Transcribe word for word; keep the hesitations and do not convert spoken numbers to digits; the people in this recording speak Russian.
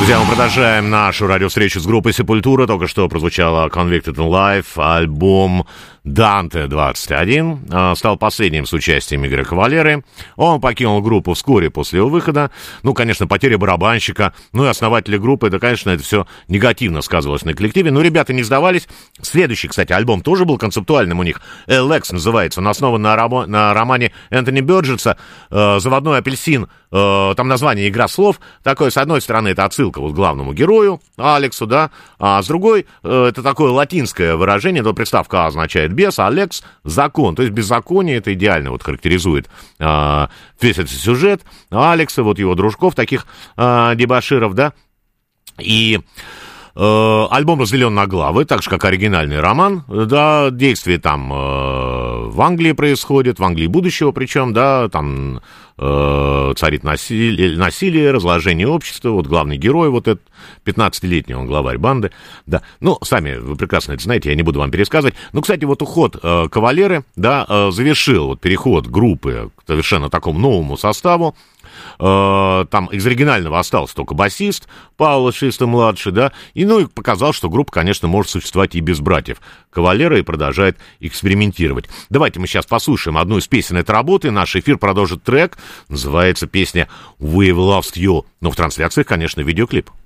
Друзья, мы продолжаем нашу радиовстречу с группой «Сепультура». Только что прозвучала Convicted in Life, альбом «Данте двадцать один». Стал последним с участием Игоря Кавалеры. Он покинул группу вскоре после его выхода. Ну, конечно, потеря барабанщика, ну и основателя группы, это, конечно, это все негативно сказывалось на коллективе. Но ребята не сдавались. Следующий, кстати, альбом тоже был концептуальным у них. эл экс называется. Он основан на, рамо- на романе Энтони Бёрджеса «Заводной апельсин». Там название «Игра слов». Такое, с одной стороны, это отсылка вот к главному герою, Алексу, да, а с другой, это такое латинское выражение, то приставка «а» означает «без», а «лекс» — «закон». То есть беззаконие, это идеально вот характеризует а, весь этот сюжет Алекса, вот его дружков, таких а, дебоширов, да, и... Альбом разделен на главы, так же, как оригинальный роман, да, действие там э, в Англии происходит, в Англии будущего причем, да, там э, царит насилие, насилие, разложение общества, вот главный герой, вот этот пятнадцатилетний, он главарь банды, да, ну, сами вы прекрасно это знаете, я не буду вам пересказывать, ну, кстати, вот уход э, Кавалеры, да, э, завершил вот переход группы к совершенно такому новому составу. Там из оригинального остался только басист Пауло Шисто-младший, да, и, ну, и показал, что группа, конечно, может существовать и без братьев Кавалера и продолжает экспериментировать. Давайте мы сейчас послушаем одну из песен этой работы. Наш эфир продолжит трек, называется песня «We've Lost You», но в трансляциях, конечно, видеоклип.